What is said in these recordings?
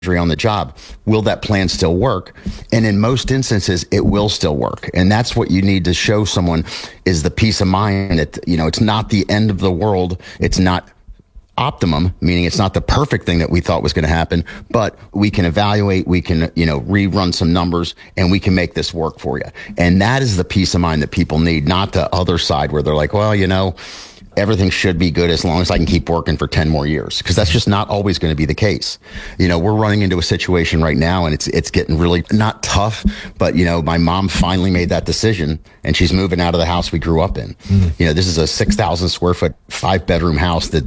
on the job. Will that plan still work? And in most instances, it will still work. And that's what you need to show someone is the peace of mind that, it's not the end of the world. It's not optimum, meaning it's not the perfect thing that we thought was going to happen, but we can evaluate, we can, rerun some numbers, and we can make this work for you. And that is the peace of mind that people need, not the other side where they're like, well, everything should be good as long as I can keep working for 10 more years, because that's just not always going to be the case. We're running into a situation right now, and it's getting really not tough, but my mom finally made that decision, and she's moving out of the house we grew up in. This is a 6,000 square foot, 5-bedroom house that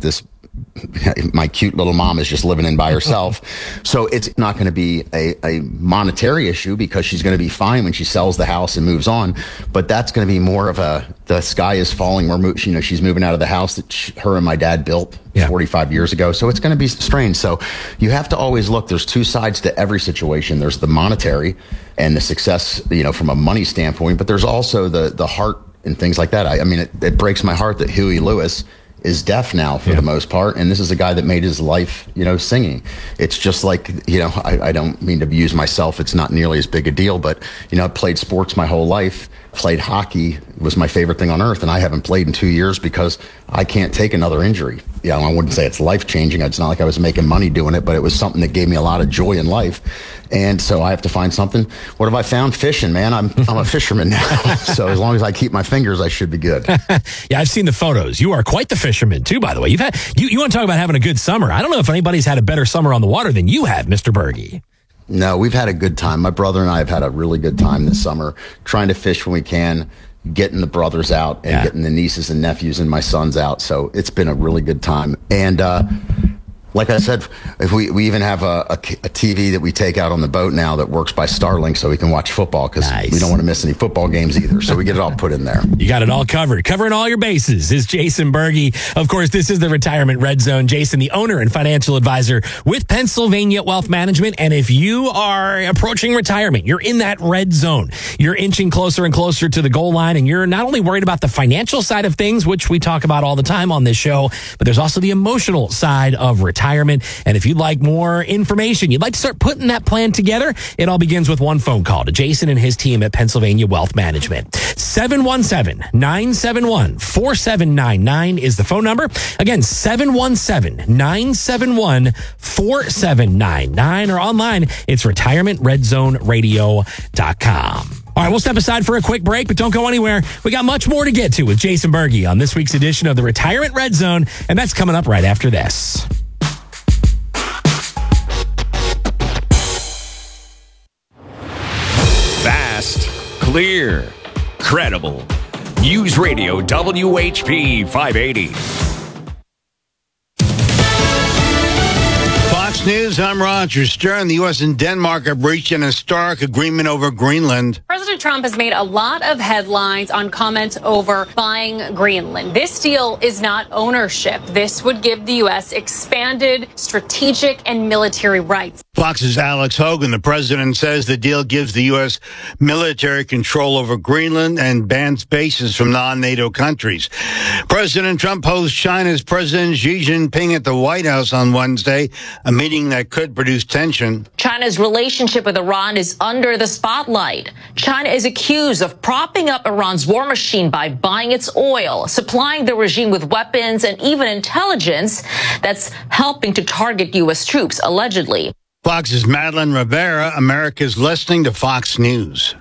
my cute little mom is just living in by herself. So it's not going to be a monetary issue, because she's going to be fine when she sells the house and moves on. But that's going to be more of the sky is falling. She's moving out of the house that her and my dad built 45 years ago. So it's going to be strange. So you have to always look, there's two sides to every situation. There's the monetary and the success, from a money standpoint, but there's also the heart and things like that. It breaks my heart that Huey Lewis is deaf now for the most part, and this is a guy that made his life, singing. It's just like, I don't mean to abuse myself. It's not nearly as big a deal, but, I played sports my whole life. Played hockey was my favorite thing on earth, and I haven't played in 2 years because I can't take another injury. I wouldn't say it's life-changing. It's not like I was making money doing it, but it was something that gave me a lot of joy in life. And so I have to find something. What have I found? Fishing, man. I'm a fisherman now. So as long as I keep my fingers, I should be good. Yeah, I've seen the photos. You are quite the fisherman too, by the way. You want to talk about having a good summer. I don't know if anybody's had a better summer on the water than you have, Mr. Berge. No, we've had a good time. My brother and I have had a really good time this summer, trying to fish when we can, getting the brothers out and getting the nieces and nephews and my sons out. So it's been a really good time. And like I said, if we even have a TV that we take out on the boat now that works by Starlink, so we can watch football, because we don't want to miss any football games either. So we get it all put in there. You got it all covered. Covering all your bases is Jason Berge. Of course, this is the Retirement Red Zone. Jason, the owner and financial advisor with Pennsylvania Wealth Management. And if you are approaching retirement, you're in that red zone. You're inching closer and closer to the goal line, and you're not only worried about the financial side of things, which we talk about all the time on this show, but there's also the emotional side of retirement. And if you'd like more information, you'd like to start putting that plan together, it all begins with one phone call to Jason and his team at Pennsylvania Wealth Management. 717-971-4799 is the phone number. Again, 717-971-4799, or online, it's retirementredzoneradio.com. All right, we'll step aside for a quick break, but don't go anywhere. We got much more to get to with Jason Berge on this week's edition of the Retirement Red Zone, and that's coming up right after this. Fast, clear, credible. News Radio WHP 580. Fox News, I'm Roger Stern. The U.S. and Denmark have reached an historic agreement over Greenland. President Trump has made a lot of headlines on comments over buying Greenland. This deal is not ownership. This would give the U.S. expanded strategic and military rights. Fox's Alex Hogan, the president, says the deal gives the U.S. military control over Greenland and bans bases from non-NATO countries. President Trump hosts China's President Xi Jinping at the White House on Wednesday, a meeting that could produce tension. China's relationship with Iran is under the spotlight. China is accused of propping up Iran's war machine by buying its oil, supplying the regime with weapons and even intelligence that's helping to target U.S. troops, allegedly. Fox's Madeline Rivera, America's listening to Fox News.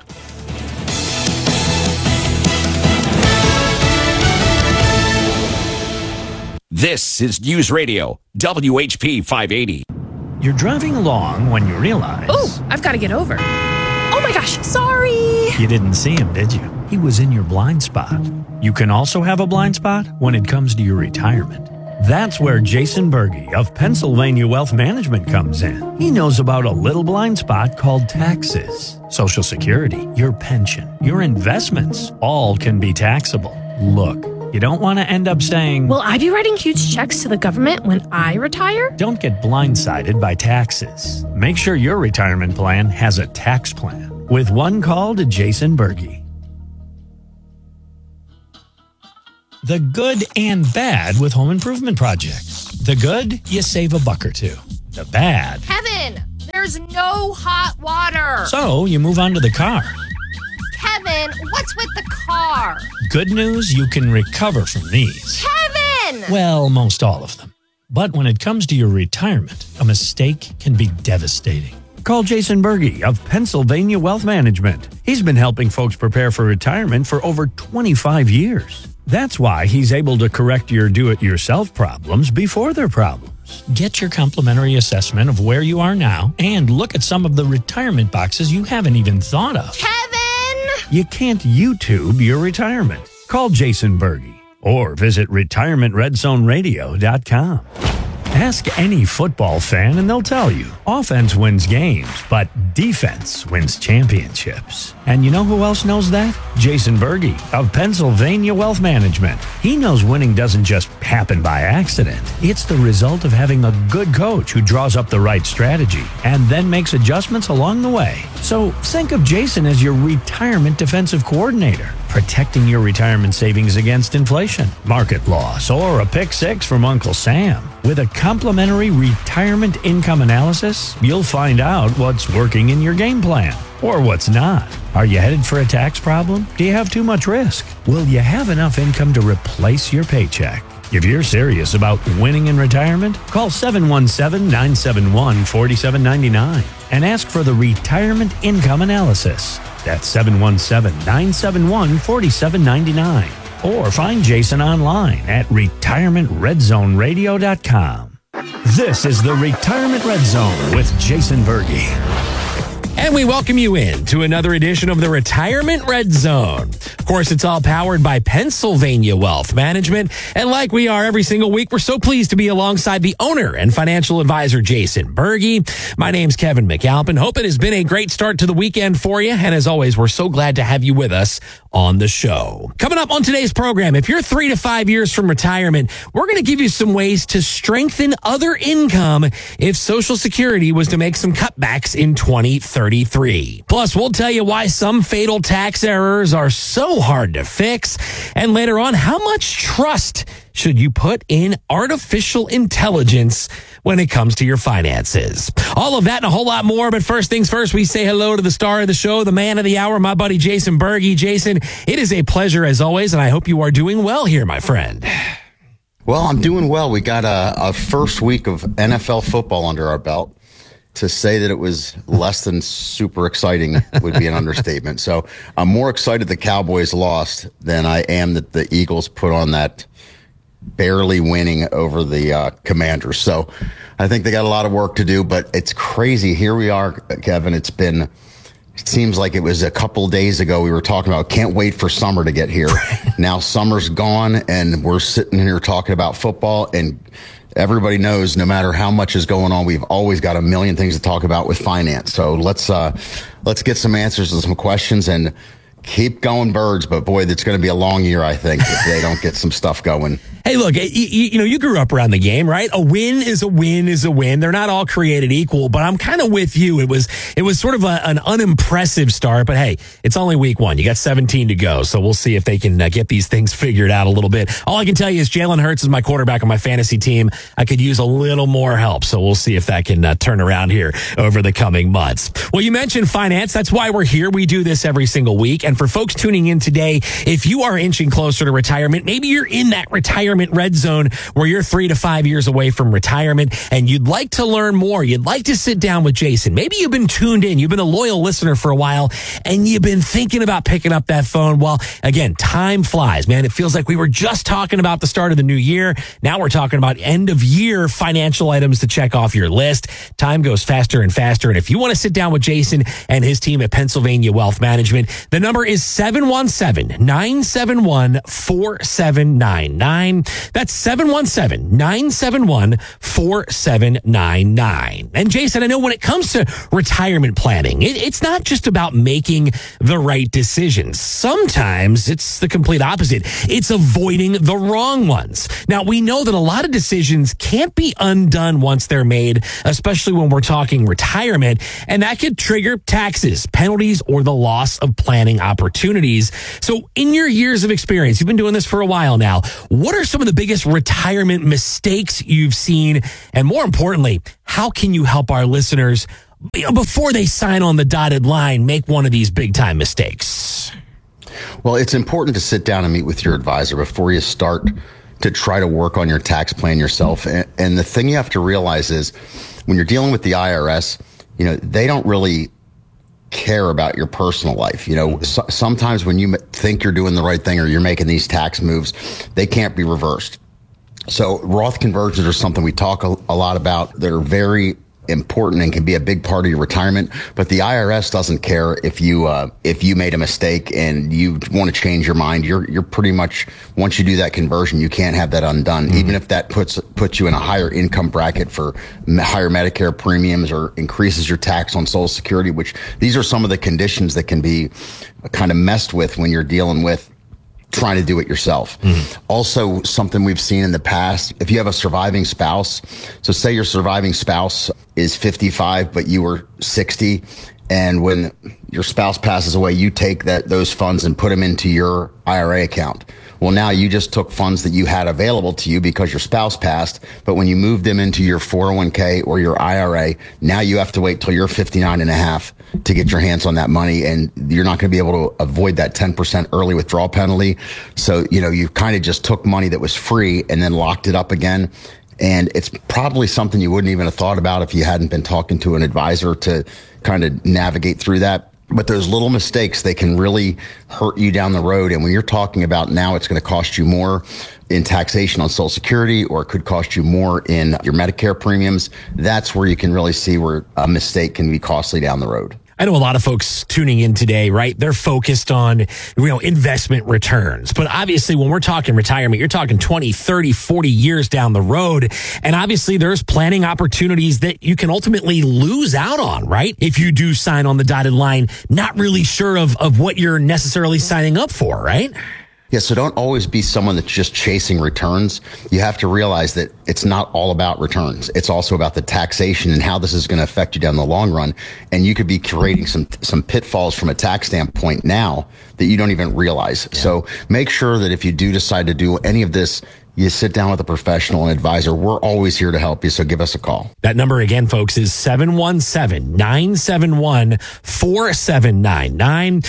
This is News Radio WHP 580. You're driving along when you realize... Oh, I've got to get over. Oh my gosh, sorry. You didn't see him, did you? He was in your blind spot. You can also have a blind spot when it comes to your retirement. That's where Jason Berge of Pennsylvania Wealth Management comes in. He knows about a little blind spot called taxes. Social Security, your pension, your investments, all can be taxable. Look, you don't want to end up saying, will I be writing huge checks to the government when I retire? Don't get blindsided by taxes. Make sure your retirement plan has a tax plan with one call to Jason Berge. The good and bad with home improvement projects. The good, you save $1 or $2. The bad, Kevin! there's no hot water. So you move on to the car. Kevin, what's with the car? Good news, you can recover from these. Kevin! Well, most all of them. But when it comes to your retirement, a mistake can be devastating. Call Jason Berge of Pennsylvania Wealth Management. He's been helping folks prepare for retirement for over 25 years. That's why he's able to correct your do-it-yourself problems before they're problems. Get your complimentary assessment of where you are now and look at some of the retirement boxes you haven't even thought of. Kevin! You can't YouTube your retirement. Call Jason Berge or visit retirementredzoneradio.com. Ask any football fan and they'll tell you, offense wins games, but defense wins championships. And you know who else knows that? Jason Berge of Pennsylvania Wealth Management. He knows winning doesn't just happen by accident. It's the result of having a good coach who draws up the right strategy and then makes adjustments along the way. So think of Jason as your retirement defensive coordinator, protecting your retirement savings against inflation, market loss, or a pick six from Uncle Sam. With a complimentary retirement income analysis, you'll find out what's working in your game plan or what's not. Are you headed for a tax problem? Do you have too much risk? Will you have enough income to replace your paycheck? If you're serious about winning in retirement, call 717-971-4799 and ask for the Retirement Income Analysis. That's 717-971-4799. Or find Jason online at retirementredzoneradio.com. This is the Retirement Red Zone with Jason Berge. And we welcome you in to another edition of the Retirement Red Zone. Of course, it's all powered by Pennsylvania Wealth Management. And like we are every single week, we're so pleased to be alongside the owner and financial advisor, Jason Berge. My name's Kevin McAlpin. Hope it has been a great start to the weekend for you. And as always, we're so glad to have you with us on the show. Coming up on today's program, if you're 3 to 5 years from retirement, we're going to give you some ways to strengthen other income if Social Security was to make some cutbacks in 2033. Plus, we'll tell you why some fatal tax errors are so hard to fix. And later on, how much trust should you put in artificial intelligence when it comes to your finances? All of that and a whole lot more. But first things first, we say hello to the star of the show, the man of the hour, my buddy Jason Berge. Jason, it is a pleasure as always, and I hope you are doing well here, my friend. Well, I'm doing well. We got a first week of NFL football under our belt. To say that it was less than super exciting would be an understatement. So I'm more excited the Cowboys lost than I am that the Eagles put on that barely winning over the Commanders. So I think they got a lot of work to do, but it's crazy. Here we are, Kevin. It seems like it was a couple days ago we were talking about can't wait for summer to get here. Now summer's gone and we're sitting here talking about football, and everybody knows no matter how much is going on, we've always got a million things to talk about with finance. So let's get some answers to some questions and keep going, Birds. But boy, it's going to be a long year, I think, if they don't get some stuff going. Hey, look, you grew up around the game, right? A win is a win is a win. They're not all created equal, but I'm kind of with you. It was sort of an unimpressive start, but hey, it's only week one. You got 17 to go, so we'll see if they can get these things figured out a little bit. All I can tell you is Jalen Hurts is my quarterback on my fantasy team. I could use a little more help, so we'll see if that can turn around here over the coming months. Well, you mentioned finance. That's why we're here. We do this every single week, and for folks tuning in today, if you are inching closer to retirement, maybe you're in that retirement red zone where you're 3 to 5 years away from retirement and you'd like to learn more. You'd like to sit down with Jason. Maybe you've been tuned in. You've been a loyal listener for a while and you've been thinking about picking up that phone. Well, again, time flies, man. It feels like we were just talking about the start of the new year. Now we're talking about end of year financial items to check off your list. Time goes faster and faster. And if you want to sit down with Jason and his team at Pennsylvania Wealth Management, the number is 717-971-4799. That's 717-971-4799. And Jason, I know when it comes to retirement planning, it's not just about making the right decisions. Sometimes it's the complete opposite. It's avoiding the wrong ones. Now, we know that a lot of decisions can't be undone once they're made, especially when we're talking retirement, and that could trigger taxes, penalties, or the loss of planning opportunities. So in your years of experience, you've been doing this for a while now, what are some of the biggest retirement mistakes you've seen? And more importantly, how can you help our listeners before they sign on the dotted line, make one of these big time mistakes? Well, it's important to sit down and meet with your advisor before you start to try to work on your tax plan yourself. And the thing you have to realize is when you're dealing with the IRS, they don't really care about your personal life. Sometimes when you think you're doing the right thing or you're making these tax moves, they can't be reversed. So Roth conversions are something we talk a lot about. They're very important and can be a big part of your retirement, but the IRS doesn't care if you made a mistake and you want to change your mind. You're pretty much, once you do that conversion, you can't have that undone. Even if that puts you in a higher income bracket for higher Medicare premiums or increases your tax on Social Security, which these are some of the conditions that can be kind of messed with when you're dealing with trying to do it yourself. Also, something we've seen in the past, if you have a surviving spouse, so say your surviving spouse is 55, but you were 60, and when your spouse passes away, you take those funds and put them into your IRA account. Well, now you just took funds that you had available to you because your spouse passed, but when you moved them into your 401k or your IRA, now you have to wait till you're 59 and a half to get your hands on that money, and you're not going to be able to avoid that 10% early withdrawal penalty. So, you kind of just took money that was free and then locked it up again. And it's probably something you wouldn't even have thought about if you hadn't been talking to an advisor to kind of navigate through that. But those little mistakes, they can really hurt you down the road. And when you're talking about now it's going to cost you more in taxation on Social Security, or it could cost you more in your Medicare premiums, that's where you can really see where a mistake can be costly down the road. I know a lot of folks tuning in today, right? They're focused on, investment returns. But obviously, when we're talking retirement, you're talking 20, 30, 40 years down the road. And obviously, there's planning opportunities that you can ultimately lose out on, right? If you do sign on the dotted line, not really sure of what you're necessarily signing up for, right? Yeah, so don't always be someone that's just chasing returns. You have to realize that it's not all about returns. It's also about the taxation and how this is going to affect you down the long run. And you could be creating some pitfalls from a tax standpoint now that you don't even realize. Yeah. So make sure that if you do decide to do any of this, you sit down with a professional and advisor. We're always here to help you, so give us a call. That number again, folks, is 717-971-4799.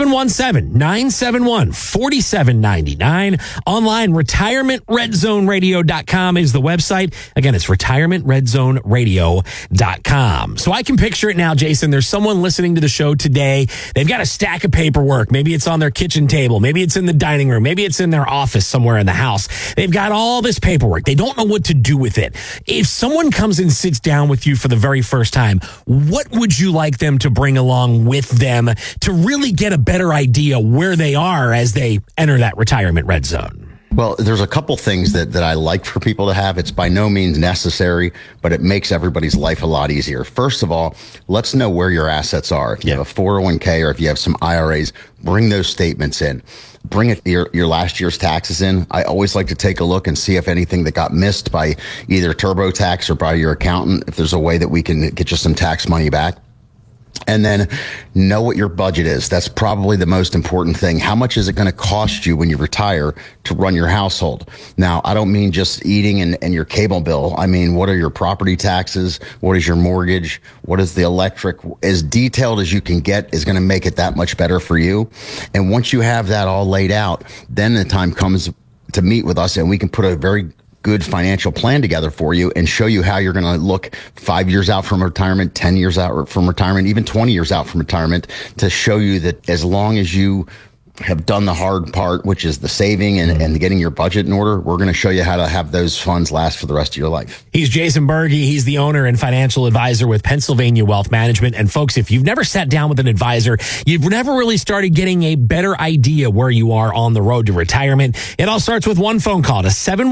717-971-4799. Online, retirementredzoneradio.com is the website. Again, it's retirementredzoneradio.com. So I can picture it now, Jason. There's someone listening to the show today. They've got a stack of paperwork. Maybe it's on their kitchen table. Maybe it's in the dining room. Maybe it's in their office somewhere in the house. They've got all this paperwork. They don't know what to do with it. If someone comes and sits down with you for the very first time, what would you like them to bring along with them to really get a better idea where they are as they enter that retirement red zone? Well, there's a couple things that I like for people to have. It's by no means necessary, but it makes everybody's life a lot easier. First of all, let's know where your assets are. If you have a 401k or if you have some IRAs, bring those statements in. Bring your last year's taxes in. I always like to take a look and see if anything that got missed by either TurboTax or by your accountant, if there's a way that we can get you some tax money back. And then know what your budget is. That's probably the most important thing. How much is it going to cost you when you retire to run your household? Now, I don't mean just eating and your cable bill. I mean, what are your property taxes? What is your mortgage? What is the electric? As detailed as you can get is going to make it that much better for you. And once you have that all laid out, then the time comes to meet with us and we can put a very good financial plan together for you and show you how you're going to look 5 years out from retirement, 10 years out from retirement, even 20 years out from retirement, to show you that as long as you have done the hard part, which is the saving and getting your budget in order, we're going to show you how to have those funds last for the rest of your life. He's Jason Berge. He's the owner and financial advisor with Pennsylvania Wealth Management. And folks, if you've never sat down with an advisor, you've never really started getting a better idea where you are on the road to retirement. It all starts with one phone call to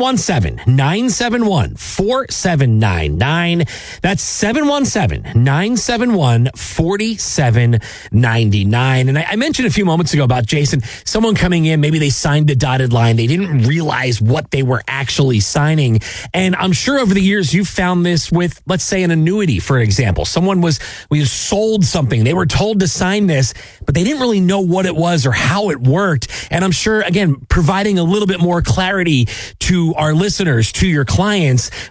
717-971-4799. That's 717-971-4799. And I mentioned a few moments ago about Jason, someone coming in, maybe they signed the dotted line. They didn't realize what they were actually signing. And I'm sure over the years you've found this with, let's say, an annuity, for example. Someone was sold something. They were told to sign this, but they didn't really know what it was or how it worked. And I'm sure, again, providing a little bit more clarity to our listeners, to your clients about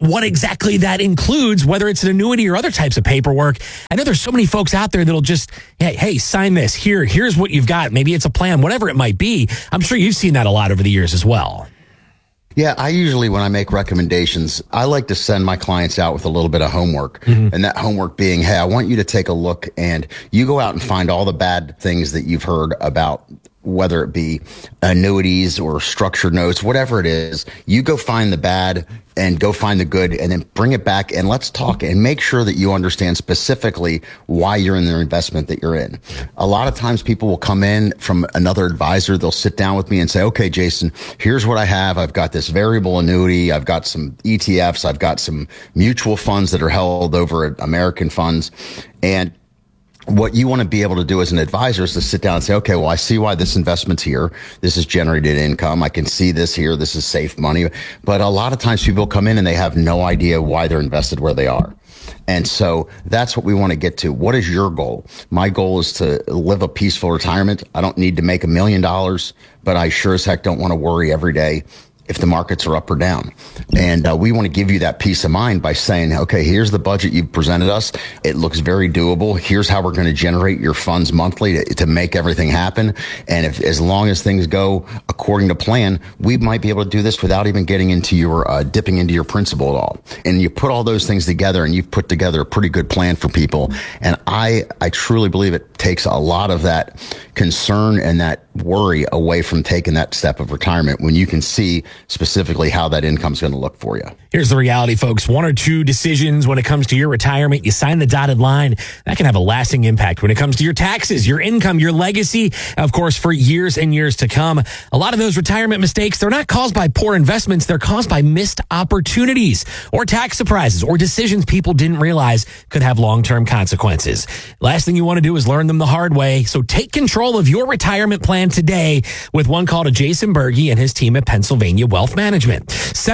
what exactly that includes, whether it's an annuity or other types of paperwork. I know there's so many folks out there that'll just, hey, sign this. Here's what you've got. Maybe it's a plan, whatever it might be. I'm sure you've seen that a lot over the years as well. Yeah, I usually, when I make recommendations, I like to send my clients out with a little bit of homework. And that homework being, hey, I want you to take a look and you go out and find all the bad things that you've heard about, whether it be annuities or structured notes, whatever it is. You go find the bad and go find the good and then bring it back and let's talk and make sure that you understand specifically why you're in the investment that you're in. A lot of times people will come in from another advisor. They'll sit down with me and say, okay, Jason, here's what I have. I've got this variable annuity. I've got some ETFs. I've got some mutual funds that are held over at American funds. And what you want to be able to do as an advisor is to sit down and say, okay, well, I see why this investment's here. This is generated income. I can see this here. This is safe money. But a lot of times people come in and they have no idea why they're invested where they are. And so that's what we want to get to. What is your goal? My goal is to live a peaceful retirement. I don't need to make $1 million, but I sure as heck don't want to worry every day if the markets are up or down. And we want to give you that peace of mind by saying, okay, here's the budget you've presented us. It looks very doable. Here's how we're going to generate your funds monthly to make everything happen. And if, as long as things go according to plan, we might be able to do this without even getting into your, dipping into your principal at all. And you put all those things together and you've put together a pretty good plan for people. And I truly believe it takes a lot of that concern and that worry away from taking that step of retirement when you can see specifically how that income is going to look for you. Here's the reality, folks. One or two decisions when it comes to your retirement, you sign the dotted line, that can have a lasting impact when it comes to your taxes, your income, your legacy, of course, for years and years to come. A lot of those retirement mistakes, they're not caused by poor investments. They're caused by missed opportunities or tax surprises or decisions people didn't realize could have long-term consequences. Last thing you want to do is learn them the hard way. So take control of your retirement plan today with one call to Jason Berge and his team at Pennsylvania Wealth Management.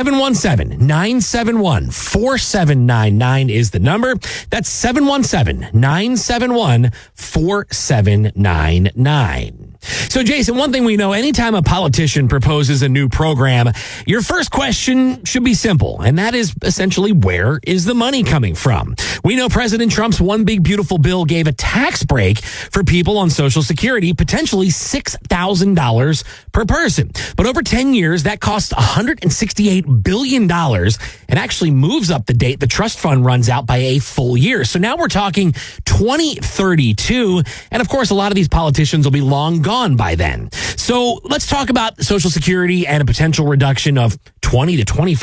717-971-4799 is the number. That's 717-971-4799. So, Jason, one thing we know, anytime a politician proposes a new program, your first question should be simple, and that is essentially, where is the money coming from? We know President Trump's One Big Beautiful Bill gave a tax break for people on Social Security, potentially $6,000 per person. But over 10 years, that costs $168 billion and actually moves up the date the trust fund runs out by a full year. So now we're talking 2032, and of course, a lot of these politicians will be long gone by then. So let's talk about Social Security and a potential reduction of 20 to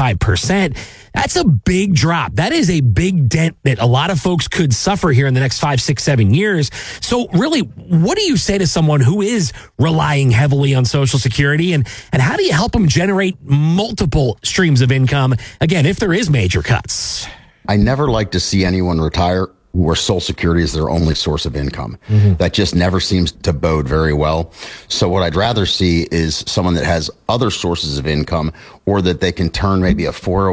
25%. That's a big drop. That is a big dent that a lot of folks could suffer here in the next 5, 6, 7 years. So really, what do you say to someone who is relying heavily on Social Security, and how do you help them generate multiple streams of income, again, if there is major cuts? I never like to see anyone retire where Social Security is their only source of income. That just never seems to bode very well. So what I'd rather see is someone that has other sources of income, or that they can turn maybe a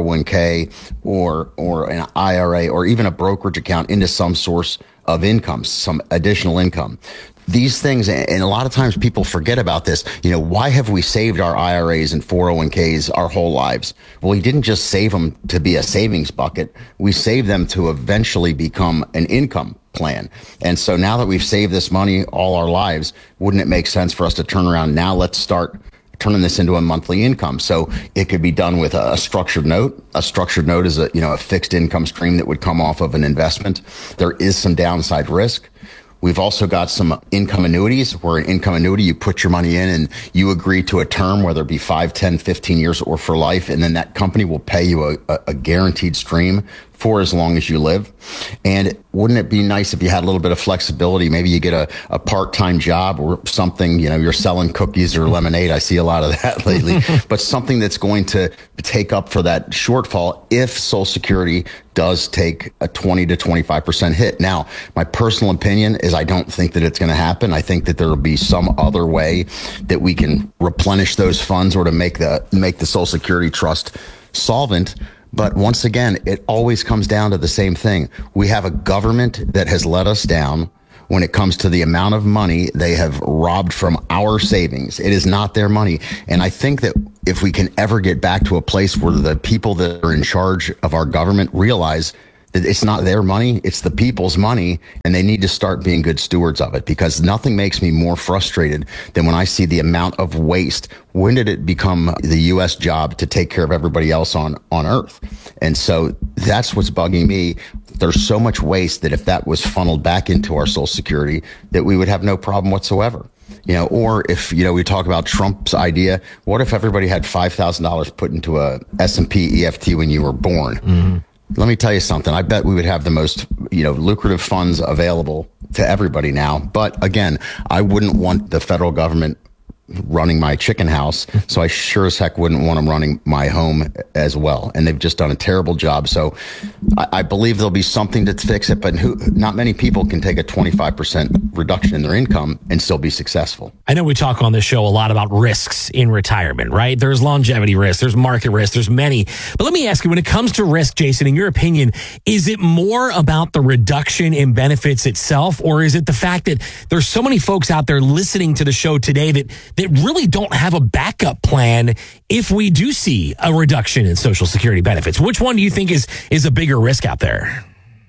401k or an IRA or even a brokerage account into some source of income, some additional income. These things, and a lot of times people forget about this. Why have we saved our IRAs and 401ks our whole lives? Well, we didn't just save them to be a savings bucket. We saved them to eventually become an income plan. And so now that we've saved this money all our lives, wouldn't it make sense for us to turn around now? Let's start turning this into a monthly income. So it could be done with a structured note. A structured note is a fixed income stream that would come off of an investment. There is some downside risk. We've also got some income annuities, where an income annuity, you put your money in and you agree to a term, whether it be 5, 10, 15 years or for life. And then that company will pay you a guaranteed stream for as long as you live. And wouldn't it be nice if you had a little bit of flexibility? Maybe you get a part-time job or something, you're selling cookies or lemonade. I see a lot of that lately, but something that's going to take up for that shortfall if Social Security does take a 20 to 25% hit. Now, my personal opinion is I don't think that it's going to happen. I think that there will be some other way that we can replenish those funds or to make the Social Security trust solvent. But once again, it always comes down to the same thing. We have a government that has let us down when it comes to the amount of money they have robbed from our savings. It is not their money. And I think that if we can ever get back to a place where the people that are in charge of our government realize that it's not their money, it's the people's money, and they need to start being good stewards of it, because nothing makes me more frustrated than when I see the amount of waste. When did it become the U.S. job to take care of everybody else on Earth? And so that's what's bugging me. There's so much waste that if that was funneled back into our Social Security, that we would have no problem whatsoever. Or if, we talk about Trump's idea, what if everybody had $5,000 put into a S&P EFT when you were born? Mm-hmm. Let me tell you something. I bet we would have the most, lucrative funds available to everybody now. But again, I wouldn't want the federal government running my chicken house, so I sure as heck wouldn't want them running my home as well. And they've just done a terrible job. So I believe there'll be something to fix it, but not many people can take a 25% reduction in their income and still be successful. I know we talk on this show a lot about risks in retirement, right? There's longevity risk, there's market risk, there's many. But let me ask you, when it comes to risk, Jason, in your opinion, is it more about the reduction in benefits itself, or is it the fact that there's so many folks out there listening to the show today that really don't have a backup plan if we do see a reduction in Social Security benefits? Which one do you think is a bigger risk out there?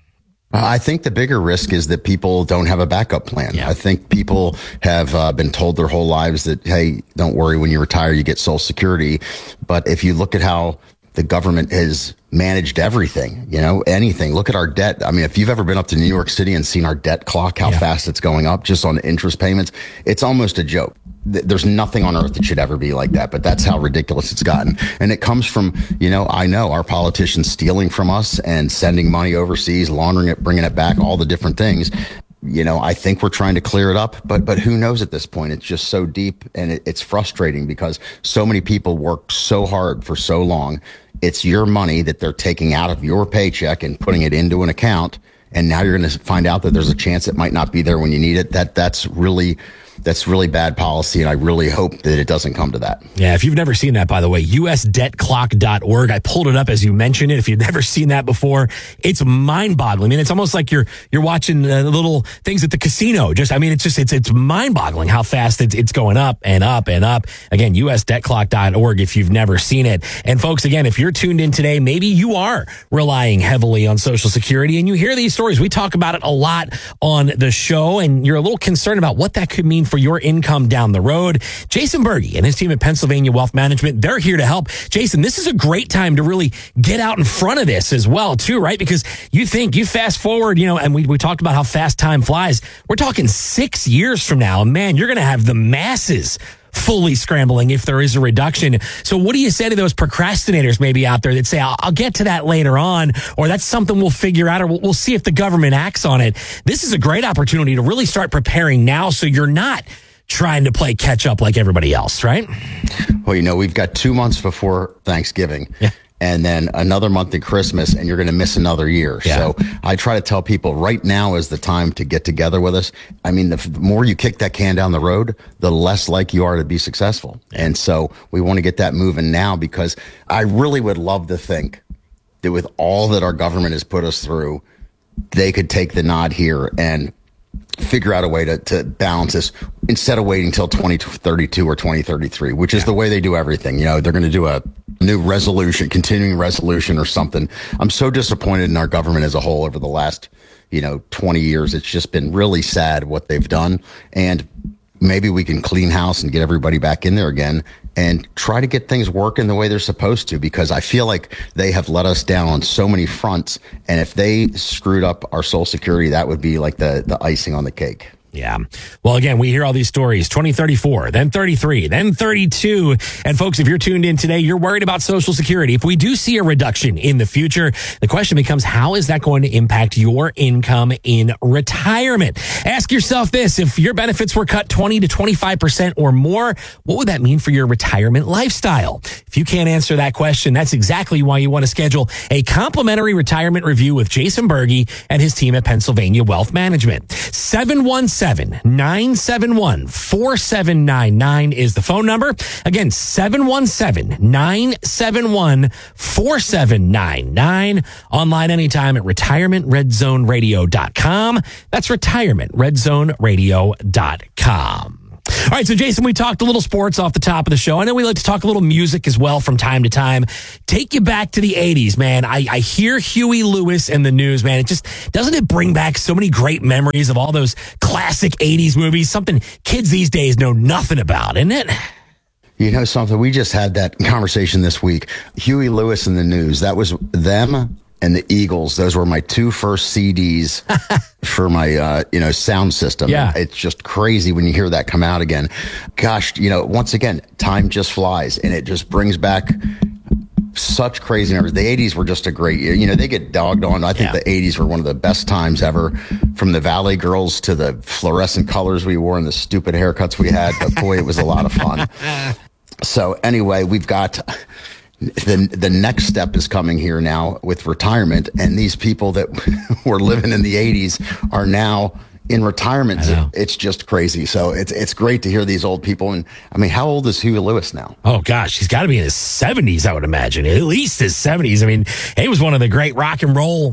I think the bigger risk is that people don't have a backup plan. Yeah. I think people have been told their whole lives that, hey, don't worry, when you retire, you get Social Security. But if you look at how the government has managed everything, anything. Look at our debt. I mean, if you've ever been up to New York City and seen our debt clock, how fast it's going up just on interest payments, it's almost a joke. There's nothing on earth that should ever be like that, but that's how ridiculous it's gotten. And it comes from, I know our politicians stealing from us and sending money overseas, laundering it, bringing it back, all the different things. I think we're trying to clear it up, but who knows at this point? It's just so deep, and it's frustrating because so many people work so hard for so long. It's your money that they're taking out of your paycheck and putting it into an account. And now you're going to find out that there's a chance it might not be there when you need it. That's really bad policy, and I really hope that it doesn't come to that. Yeah, if you've never seen that, by the way, usdebtclock.org. I pulled it up as you mentioned it. If you've never seen that before, it's mind-boggling. I mean, it's almost like you're watching the little things at the casino. It's mind-boggling how fast it's going up and up and up. Again, usdebtclock.org if you've never seen it. And folks, again, if you're tuned in today, maybe you are relying heavily on Social Security and you hear these stories. We talk about it a lot on the show, and you're a little concerned about what that could mean for your income down the road. Jason Berge and his team at Pennsylvania Wealth Management, they're here to help. Jason, this is a great time to really get out in front of this as well, too, right? Because you fast forward, and we talked about how fast time flies. We're talking 6 years from now, and man, you're going to have the masses fully scrambling if there is a reduction. So what do you say to those procrastinators maybe out there that say, I'll get to that later on, or that's something we'll figure out, or we'll see if the government acts on it? This is a great opportunity to really start preparing now so you're not trying to play catch up like everybody else, right? Well, we've got 2 months before Thanksgiving. Yeah. And then another month at Christmas, and you're going to miss another year. Yeah. So I try to tell people right now is the time to get together with us. I mean, the more you kick that can down the road, the less likely you are to be successful. And so we want to get that moving now, because I really would love to think that with all that our government has put us through, they could take the nod here and figure out a way to balance this instead of waiting until 2032 or 2033, which is the way they do everything. They're going to do a new resolution, continuing resolution or something. I'm so disappointed in our government as a whole over the last, 20 years. It's just been really sad what they've done. And maybe we can clean house and get everybody back in there again and try to get things working the way they're supposed to, because I feel like they have let us down on so many fronts. And if they screwed up our Social Security, that would be like the icing on the cake. Yeah. Well, again, we hear all these stories, 2034, then 33, then 32. And folks, if you're tuned in today, you're worried about Social Security. If we do see a reduction in the future, the question becomes, how is that going to impact your income in retirement? Ask yourself this: if your benefits were cut 20 to 25% or more, what would that mean for your retirement lifestyle? If you can't answer that question, that's exactly why you want to schedule a complimentary retirement review with Jason Berge and his team at Pennsylvania Wealth Management. 717-971-4799 is the phone number. Again, 717-971-4799. Online anytime at retirementredzoneradio.com. That's retirementredzoneradio.com. All right, so Jason, we talked a little sports off the top of the show. I know we like to talk a little music as well from time to time. Take you back to the 80s, man. I hear Huey Lewis in the news, man. Doesn't it bring back so many great memories of all those classic 80s movies? Something kids these days know nothing about, isn't it? You know something? We just had that conversation this week. Huey Lewis in the news. That was them and the Eagles. Those were my two first CDs for my, sound system. Yeah. It's just crazy when you hear that come out again. Gosh, once again, time just flies and it just brings back such crazy numbers. The 80s were just a great year. They get dogged on. I think the 80s were one of the best times ever, from the Valley Girls to the fluorescent colors we wore and the stupid haircuts we had. But boy, it was a lot of fun. So anyway, we've got the next step is coming here now with retirement. And these people that were living in the 80s are now in retirement. It's just crazy. So it's great to hear these old people. And I mean, how old is Huey Lewis now? Oh gosh, he's got to be in his 70s, I would imagine. At least his 70s. I mean, he was one of the great rock and roll,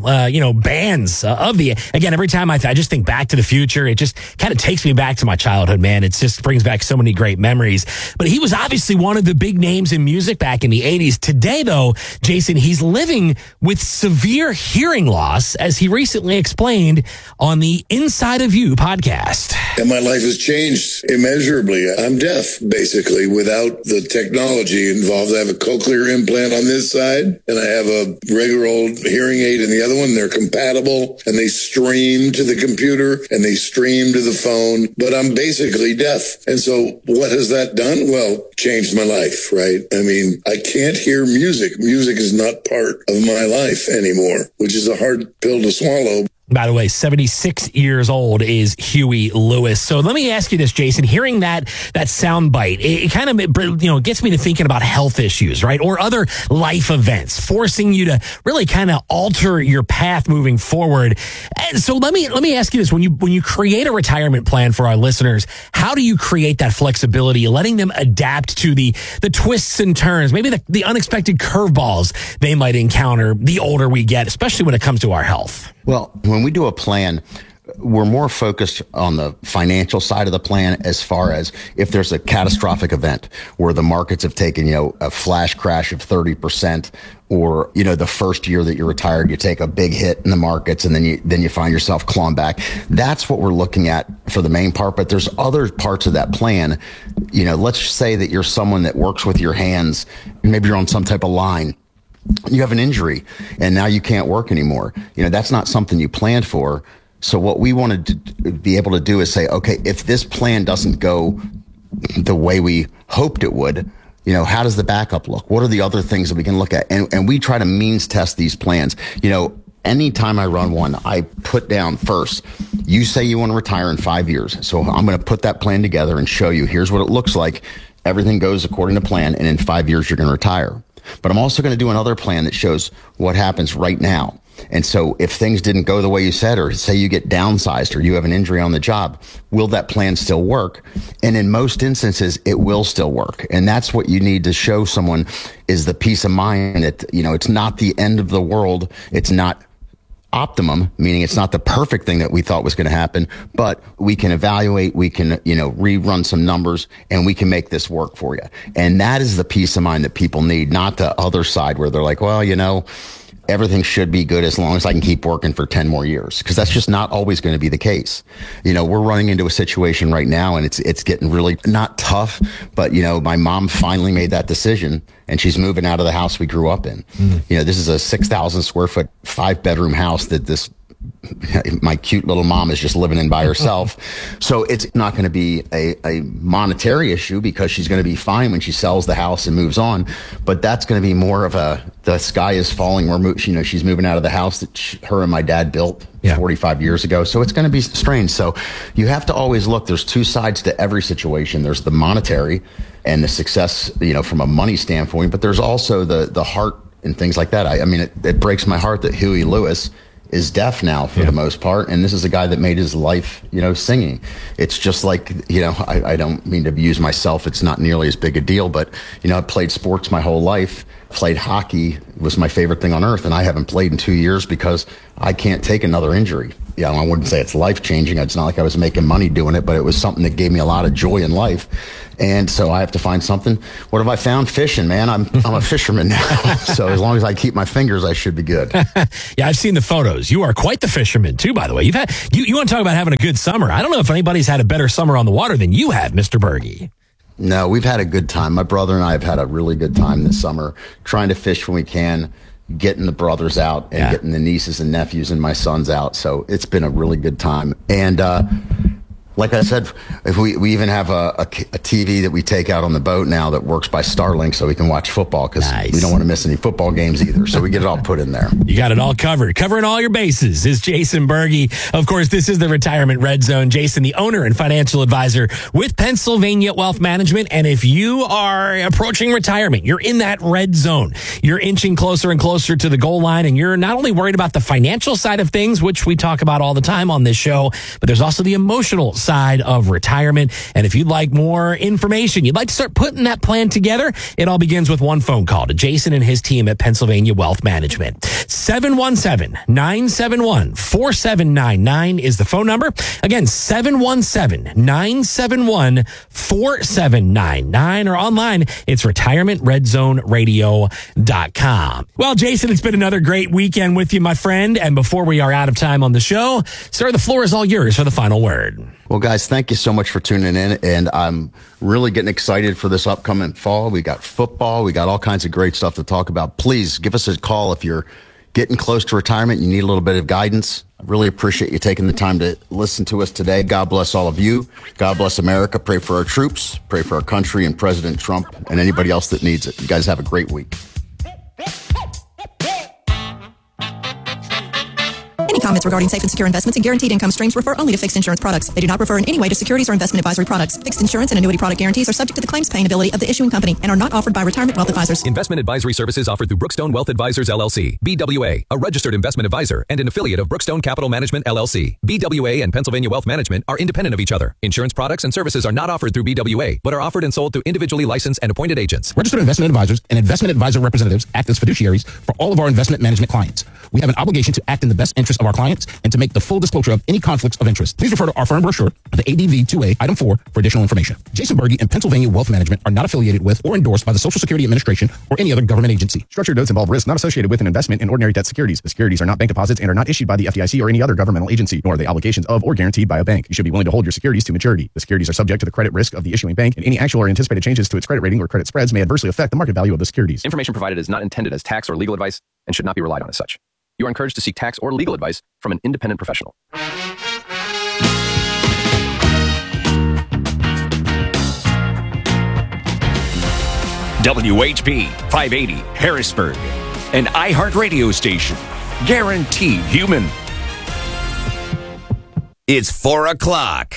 bands of the. Again, every time I just think Back to the Future, it just kind of takes me back to my childhood, man. It just brings back so many great memories. But he was obviously one of the big names in music back in the 80s. Today, though, Jason, he's living with severe hearing loss, as he recently explained on the Inside of You podcast. And my life has changed immeasurably. I'm deaf, basically, without the technology involved. I have a cochlear implant on this side, and I have a regular old hearing aid in the other one. They're compatible, and they stream to the computer, and they stream to the phone, but I'm basically deaf. And so what has that done? Well, changed my life, right? I mean, I can't hear music. Music is not part of my life anymore, which is a hard pill to swallow. By the way, 76 years old is Huey Lewis. So let me ask you this, Jason. Hearing that sound bite, it kind of gets me to thinking about health issues, right? Or other life events, forcing you to really kind of alter your path moving forward. And so let me ask you this: when you create a retirement plan for our listeners, how do you create that flexibility, letting them adapt to the twists and turns, maybe the unexpected curveballs they might encounter the older we get, especially when it comes to our health? Well, when we do a plan, we're more focused on the financial side of the plan, as far as if there's a catastrophic event where the markets have taken, a flash crash of 30%, or, the first year that you're retired, you take a big hit in the markets and then you find yourself clawing back. That's what we're looking at for the main part. But there's other parts of that plan. Let's say that you're someone that works with your hands. Maybe you're on some type of line. You have an injury and now you can't work anymore. That's not something you planned for. So what we want to be able to do is say, okay, if this plan doesn't go the way we hoped it would, how does the backup look? What are the other things that we can look at? And we try to means test these plans. Anytime I run one, I put down first, you say you want to retire in 5 years. So I'm going to put that plan together and show you, here's what it looks like. Everything goes according to plan. And in 5 years, you're going to retire. But I'm also going to do another plan that shows what happens right now. And so if things didn't go the way you said, or say you get downsized or you have an injury on the job, will that plan still work? And in most instances, it will still work. And that's what you need to show someone, is the peace of mind that, it's not the end of the world. It's not optimum, meaning it's not the perfect thing that we thought was going to happen, but we can evaluate, we can, rerun some numbers, and we can make this work for you. And that is the peace of mind that people need, not the other side where they're like, well, everything should be good as long as I can keep working for 10 more years, because that's just not always going to be the case. We're running into a situation right now, and it's getting really not tough, but my mom finally made that decision, and she's moving out of the house we grew up in. This is a 6,000 square foot, 5-bedroom house that my cute little mom is just living in by herself. So it's not going to be a monetary issue, because she's going to be fine when she sells the house and moves on. But that's going to be more of the sky is falling. She's moving out of the house that her and my dad built 45 years ago. So it's going to be strange. So you have to always look. There's two sides to every situation. There's the monetary and the success, from a money standpoint, but there's also the heart and things like that. It breaks my heart that Huey Lewis is deaf now for the most part. And this is a guy that made his life, singing. It's just like, I don't mean to abuse myself. It's not nearly as big a deal, but, I played sports my whole life. Played hockey was my favorite thing on earth. And I haven't played in 2 years because I can't take another injury. I wouldn't say it's life-changing. It's not like I was making money doing it, but it was something that gave me a lot of joy in life. And so I have to find something. What have I found? Fishing, man. I'm a fisherman now. So as long as I keep my fingers, I should be good. Yeah, I've seen the photos. You are quite the fisherman, too, by the way. You want to talk about having a good summer. I don't know if anybody's had a better summer on the water than you have, Mr. Berge. No, we've had a good time. My brother and I have had a really good time this summer, trying to fish when we can, getting the brothers out and getting the nieces and nephews and my sons out. So it's been a really good time. And like I said, if we even have a TV that we take out on the boat now that works by Starlink so we can watch football because we don't want to miss any football games either. So we get it all put in there. You got it all covered. Covering all your bases is Jason Berge. Of course, this is the Retirement Red Zone. Jason, the owner and financial advisor with Pennsylvania Wealth Management. And if you are approaching retirement, you're in that red zone. You're inching closer and closer to the goal line, and you're not only worried about the financial side of things, which we talk about all the time on this show, but there's also the emotional side of retirement. And if you'd like more information, you'd like to start putting that plan together, it all begins with one phone call to Jason and his team at Pennsylvania Wealth Management. 717-971-4799 is the phone number. Again, 717-971-4799, or online, it's retirementredzoneradio.com. Well, Jason, it's been another great weekend with you, my friend. And before we are out of time on the show, sir, the floor is all yours for the final word. Well, guys, thank you so much for tuning in, and I'm really getting excited for this upcoming fall. We got football. We got all kinds of great stuff to talk about. Please give us a call if you're getting close to retirement and you need a little bit of guidance. I really appreciate you taking the time to listen to us today. God bless all of you. God bless America. Pray for our troops. Pray for our country and President Trump and anybody else that needs it. You guys have a great week. Any comments regarding safe and secure investments and guaranteed income streams refer only to fixed insurance products. They do not refer in any way to securities or investment advisory products. Fixed insurance and annuity product guarantees are subject to the claims paying ability of the issuing company and are not offered by Retirement Wealth Advisors. Investment advisory services offered through Brookstone Wealth Advisors, LLC, BWA, a registered investment advisor and an affiliate of Brookstone Capital Management, LLC. BWA and Pennsylvania Wealth Management are independent of each other. Insurance products and services are not offered through BWA, but are offered and sold through individually licensed and appointed agents. Registered investment advisors and investment advisor representatives act as fiduciaries for all of our investment management clients. We have an obligation to act in the best interest of our clients and to make the full disclosure of any conflicts of interest. Please refer to our firm brochure, the ADV 2A, Item 4, for additional information. Jason Berge and Pennsylvania Wealth Management are not affiliated with or endorsed by the Social Security Administration or any other government agency. Structured notes involve risks not associated with an investment in ordinary debt securities. The securities are not bank deposits and are not issued by the FDIC or any other governmental agency, nor are they obligations of or guaranteed by a bank. You should be willing to hold your securities to maturity. The securities are subject to the credit risk of the issuing bank, and any actual or anticipated changes to its credit rating or credit spreads may adversely affect the market value of the securities. Information provided is not intended as tax or legal advice and should not be relied on as such. You are encouraged to seek tax or legal advice from an independent professional. WHP 580 Harrisburg, an iHeartRadio station. Guaranteed human. It's 4 o'clock.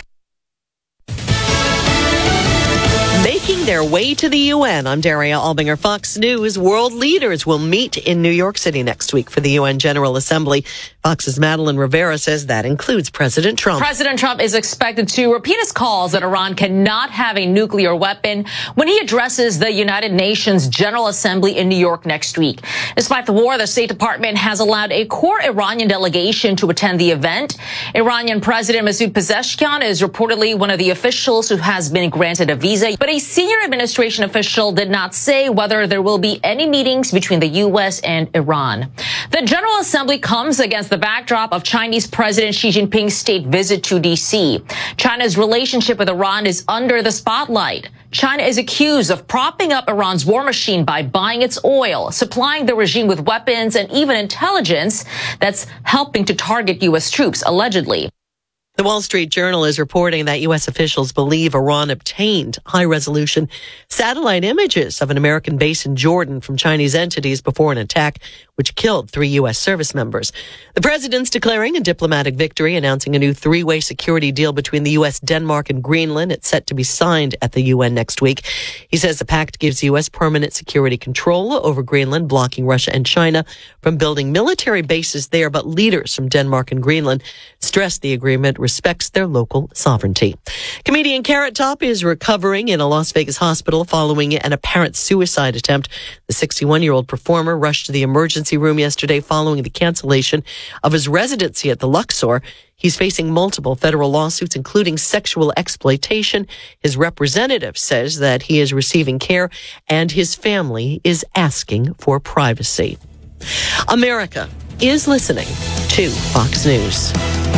Making their way to the UN, I'm Daria Albinger, Fox News. World leaders will meet in New York City next week for the UN General Assembly. Fox's Madeline Rivera says that includes President Trump. President Trump is expected to repeat his calls that Iran cannot have a nuclear weapon when he addresses the United Nations General Assembly in New York next week. Despite the war, the State Department has allowed a core Iranian delegation to attend the event. Iranian President Masoud Pezeshkian is reportedly one of the officials who has been granted a visa, but a senior administration official did not say whether there will be any meetings between the U.S. and Iran. The General Assembly comes against the backdrop of Chinese President Xi Jinping's state visit to D.C. China's relationship with Iran is under the spotlight. China is accused of propping up Iran's war machine by buying its oil, supplying the regime with weapons and even intelligence that's helping to target U.S. troops, allegedly. The Wall Street Journal is reporting that U.S. officials believe Iran obtained high-resolution satellite images of an American base in Jordan from Chinese entities before an attack which killed 3 U.S. service members. The president's declaring a diplomatic victory, announcing a new 3-way security deal between the U.S., Denmark, and Greenland. It's set to be signed at the UN next week. He says the pact gives U.S. permanent security control over Greenland, blocking Russia and China from building military bases there, but leaders from Denmark and Greenland stressed the agreement respects their local sovereignty. Comedian Carrot Top is recovering in a Las Vegas hospital following an apparent suicide attempt. The 61-year-old performer rushed to the emergency room yesterday following the cancellation of his residency at the Luxor. He's facing multiple federal lawsuits, including sexual exploitation. His representative says that he is receiving care and his family is asking for privacy. America is listening to Fox News.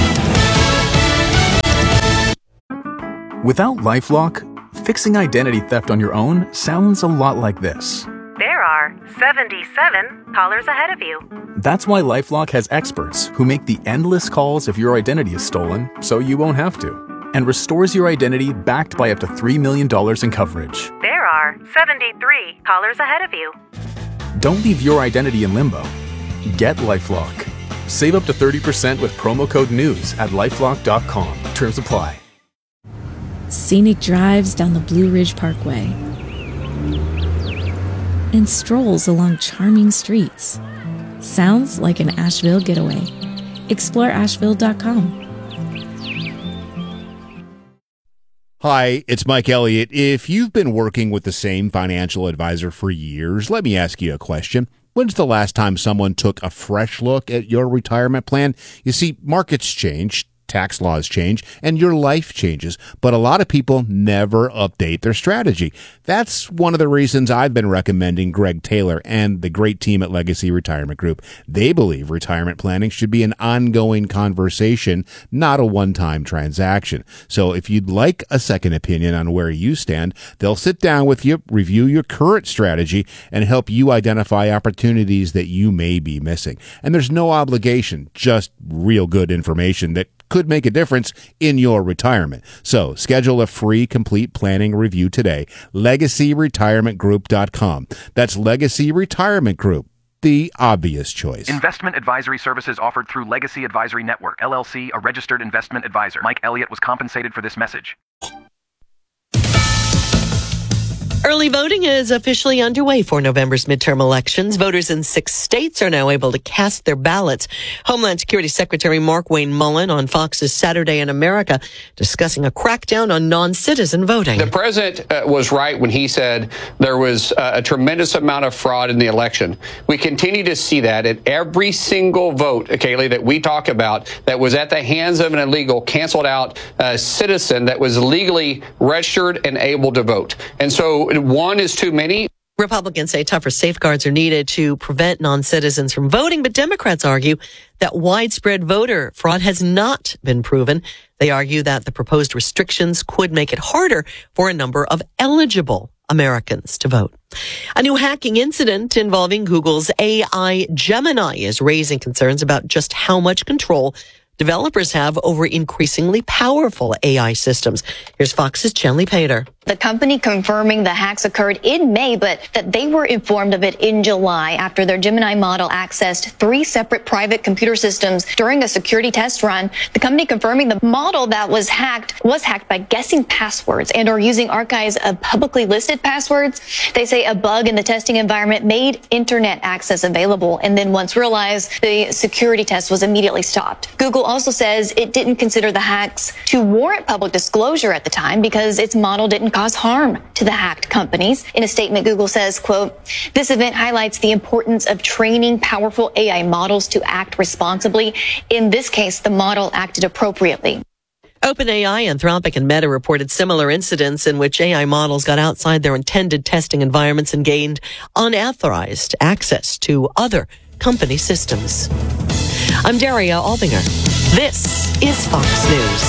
Without LifeLock, fixing identity theft on your own sounds a lot like this. There are 77 callers ahead of you. That's why LifeLock has experts who make the endless calls if your identity is stolen, so you won't have to, and restores your identity backed by up to $3 million in coverage. There are 73 callers ahead of you. Don't leave your identity in limbo. Get LifeLock. Save up to 30% with promo code NEWS at LifeLock.com. Terms apply. Scenic drives down the Blue Ridge Parkway and strolls along charming streets. Sounds like an Asheville getaway. Explore Asheville.com. Hi, it's Mike Elliott. If you've been working with the same financial advisor for years, let me ask you a question. When's the last time someone took a fresh look at your retirement plan? You see, markets change, tax laws change, and your life changes, but a lot of people never update their strategy. That's one of the reasons I've been recommending Greg Taylor and the great team at Legacy Retirement Group. They believe retirement planning should be an ongoing conversation, not a one-time transaction. So if you'd like a second opinion on where you stand, they'll sit down with you, review your current strategy, and help you identify opportunities that you may be missing. And there's no obligation, just real good information that could make a difference in your retirement. So schedule a free complete planning review today. LegacyRetirementGroup.com. That's Legacy Retirement Group, the obvious choice. Investment advisory services offered through Legacy Advisory Network, LLC, a registered investment advisor. Mike Elliott was compensated for this message. Early voting is officially underway for November's midterm elections. Voters in 6 states are now able to cast their ballots. Homeland Security Secretary Markwayne Mullin on Fox's Saturday in America discussing a crackdown on non-citizen voting. The president was right when he said there was a tremendous amount of fraud in the election. We continue to see that at every single vote, Kaylee, that we talk about that was at the hands of an illegal, canceled out citizen that was legally registered and able to vote. And so one is too many. Republicans say tougher safeguards are needed to prevent non-citizens from voting, but Democrats argue that widespread voter fraud has not been proven. They argue that the proposed restrictions could make it harder for a number of eligible Americans to vote. A new hacking incident involving Google's AI Gemini is raising concerns about just how much control developers have over increasingly powerful AI systems. Here's Fox's Chandler Pater. The company confirming the hacks occurred in May, but that they were informed of it in July after their Gemini model accessed 3 separate private computer systems during a security test run. The company confirming the model that was hacked by guessing passwords and or using archives of publicly listed passwords. They say a bug in the testing environment made internet access available, and then once realized, the security test was immediately stopped. Google also says it didn't consider the hacks to warrant public disclosure at the time because its model didn't cause harm to the hacked companies. In a statement, Google says, quote, "This event highlights the importance of training powerful AI models to act responsibly. In this case, the model acted appropriately." OpenAI, Anthropic, and Meta reported similar incidents in which AI models got outside their intended testing environments and gained unauthorized access to other company systems. I'm Daria Albinger. This is Fox News.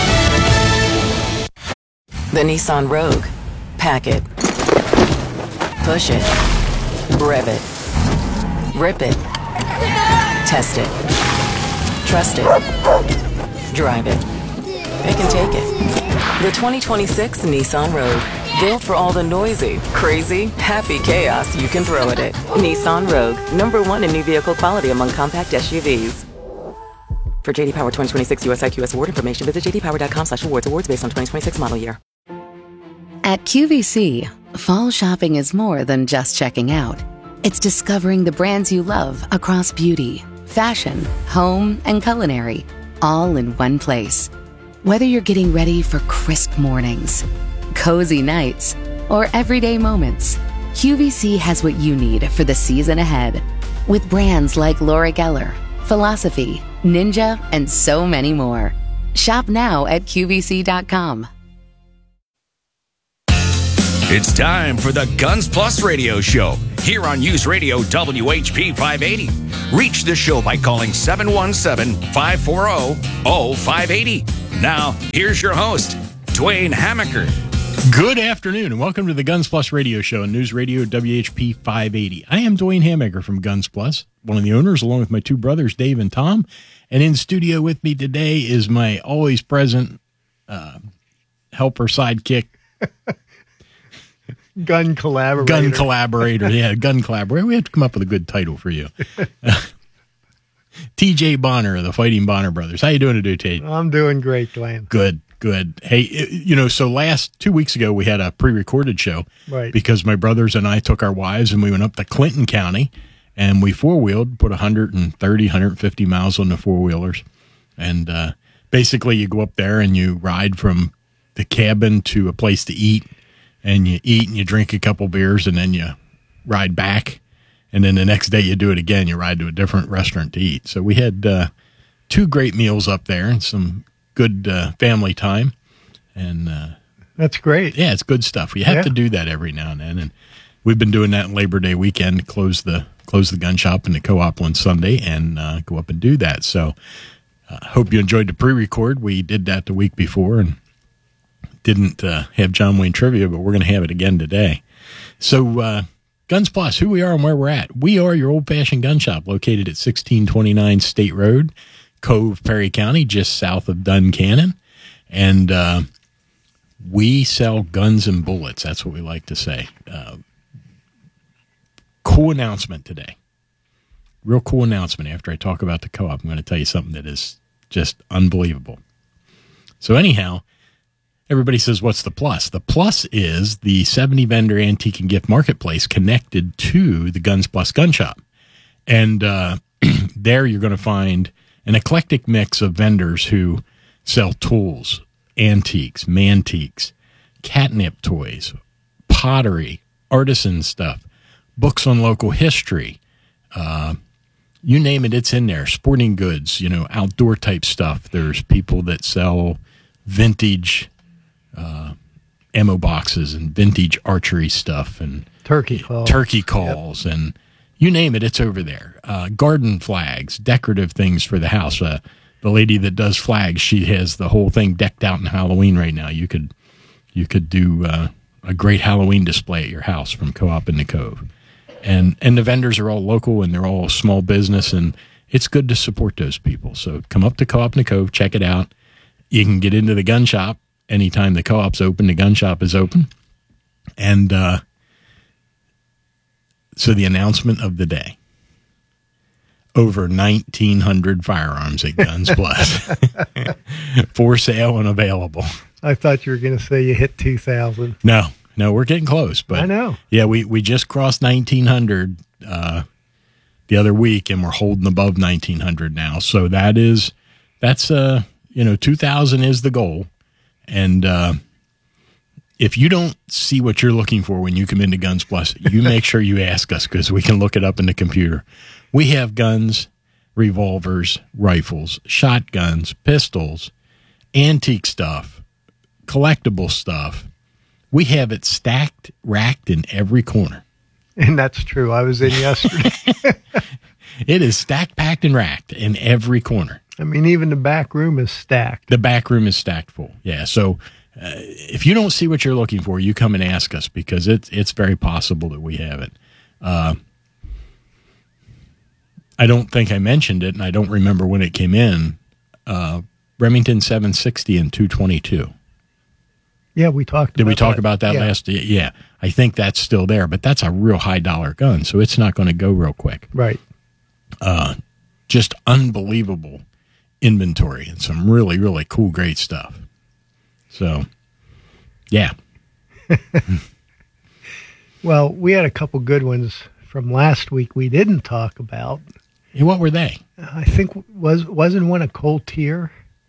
The Nissan Rogue. Pack it. Push it. Rev it. Rip it. Test it. Trust it. Drive it. It can take it. The 2026 Nissan Rogue. Built for all the noisy, crazy, happy chaos you can throw at it. Nissan Rogue. #1 in new vehicle quality among compact SUVs. For JD Power 2026 US IQS award information, visit jdpower.com/awards. Awards based on 2026 model year. At QVC, fall shopping is more than just checking out. It's discovering the brands you love across beauty, fashion, home, and culinary, all in one place. Whether you're getting ready for crisp mornings, cozy nights, or everyday moments, QVC has what you need for the season ahead. With brands like Laura Geller, Philosophy, Ninja, and so many more. Shop now at QVC.com. It's time for the Guns Plus Radio Show here on News Radio WHP 580. Reach the show by calling 717-540-0580. Now, here's your host, Dwayne Hamaker. Good afternoon, and welcome to the Guns Plus Radio Show on News Radio WHP 580. I am Dwayne Hamaker from Guns Plus, one of the owners, along with my two brothers, Dave and Tom. And in studio with me today is my always present helper sidekick, Gun collaborator. Gun collaborator. Yeah, gun collaborator. We have to come up with a good title for you. TJ Bonner of the Fighting Bonner Brothers. How you doing today, TJ? I'm doing great, Dwayne. Good. Hey, so 2 weeks ago we had a pre-recorded show. Right. Because my brothers and I took our wives and we went up to Clinton County and we four-wheeled, put 130, 150 miles on the four-wheelers. And basically you go up there and you ride from the cabin to a place to eat. And you eat and you drink a couple beers and then you ride back. And then the next day you do it again. You ride to a different restaurant to eat. So we had 2 great meals up there and some good family time. And that's great. Yeah, it's good stuff. You have to do that every now and then. And we've been doing that on Labor Day weekend, close the gun shop and the co-op on Sunday and go up and do that. So hope you enjoyed the pre-record. We did that the week before and didn't have John Wayne trivia, but we're going to have it again today. So Guns Plus, who we are and where we're at. We are your old-fashioned gun shop located at 1629 State Road, Cove, Perry County, just south of Duncannon. And we sell guns and bullets. That's what we like to say. Cool announcement today. Real cool announcement. After I talk about the co-op, I'm going to tell you something that is just unbelievable. So anyhow, everybody says, what's the plus? The plus is the 70 vendor antique and gift marketplace connected to the Guns Plus gun shop. And there you're going to find an eclectic mix of vendors who sell tools, antiques, mantiques, catnip toys, pottery, artisan stuff, books on local history. You name it, it's in there. Sporting goods, outdoor type stuff. There's people that sell vintage ammo boxes and vintage archery stuff and turkey calls and you name it, it's over there. Garden flags, decorative things for the house. The lady that does flags, she has the whole thing decked out in Halloween right now. You could do a great Halloween display at your house from Co-op in the Cove. And the vendors are all local and they're all small business and it's good to support those people. So come up to Co-op in the Cove, check it out. You can get into the gun shop. Anytime the co-op's open, the gun shop is open. And so the announcement of the day. Over 1,900 firearms at Guns Plus. For sale and available. I thought you were going to say you hit 2,000. No, we're getting close. But I know. Yeah, we just crossed 1,900 the other week, and we're holding above 1,900 now. So that's 2,000 is the goal. And if you don't see what you're looking for when you come into Guns Plus, you make sure you ask us because we can look it up in the computer. We have guns, revolvers, rifles, shotguns, pistols, antique stuff, collectible stuff. We have it stacked, racked in every corner. And that's true. I was in yesterday. It is stacked, packed, and racked in every corner. I mean, even the back room is stacked. The back room is stacked full. Yeah. So if you don't see what you're looking for, you come and ask us because it's very possible that we have it. I don't think I mentioned it, and I don't remember when it came in. Remington 760 and 222. Yeah, we talked. Did we talk about that last? Yeah, I think that's still there, but that's a real high dollar gun, so it's not going to go real quick. Right. Just unbelievable inventory and some really, really cool, great stuff. So, yeah. Well, we had a couple good ones from last week we didn't talk about. Hey, what were they? I think wasn't one a Colt Tier?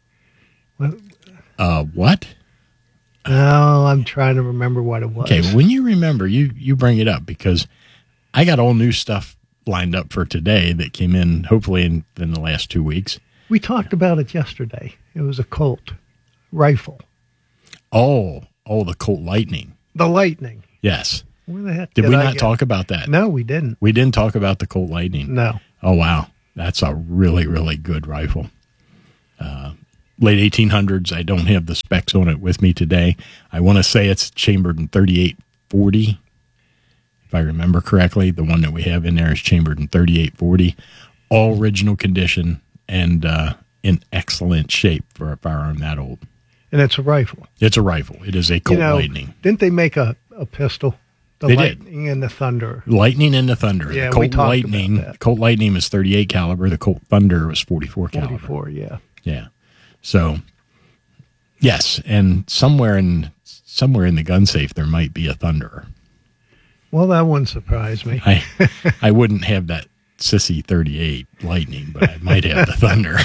What? No, I'm trying to remember what it was. Okay, well, when you remember, you bring it up because I got all new stuff lined up for today that came in hopefully in the last 2 weeks. We talked about it yesterday. It was a Colt rifle. Oh, the Colt Lightning. The Lightning. Yes. Where the heck Did we I not get- talk about that? No, we didn't. We didn't talk about the Colt Lightning. No. Oh, wow. That's a really, really good rifle. Late 1800s. I don't have the specs on it with me today. I want to say it's chambered in 3840. If I remember correctly, the one that we have in there is chambered in 3840. All original condition and in excellent shape for a firearm that old. And it's a rifle. It's a rifle. It is a Colt Lightning. Didn't they make a pistol? The They did. Lightning and the Thunder. Lightning and the Thunder. Yeah, the we Colt talked Lightning. about that. Colt Lightning was 38 caliber. The Colt Thunder was 44 caliber. 44, yeah. Yeah. So, yes, and somewhere in the gun safe there might be a Thunderer. Well, that wouldn't surprise me. I wouldn't have that sissy 38 Lightning, but I might have the Thunder.